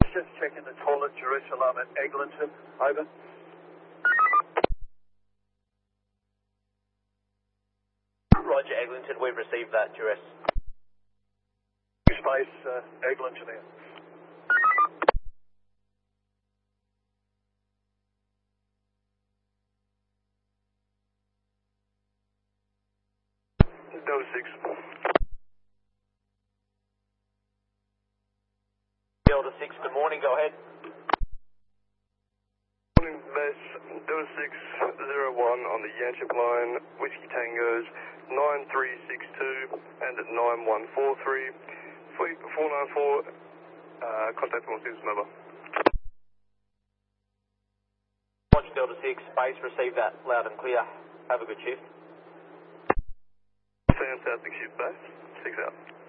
just checking the toilet, Jerusalem at Eglinton. Over. Roger, Eglinton, we've received that, Duress. Space, Eglinton here. Delta 6. Delta 6, good morning, go ahead. Morning, base. Delta 601 on the Yanchep line, Whiskey Tangos 9362 and at 9143. Fleet 494, contact from Sims member. Roger, Delta 6, space, receive that loud and clear. Have a good shift. Fantastic shift, base. 6 out.